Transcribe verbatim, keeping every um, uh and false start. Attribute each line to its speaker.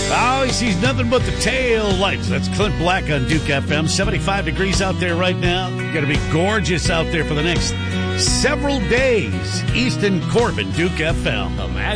Speaker 1: Oh, he sees nothing but the tail lights. That's Clint Black on Duke F M. seventy-five degrees out there right now. Going to be gorgeous out there for the next several days. Easton Corbin, Duke F M.
Speaker 2: Imagine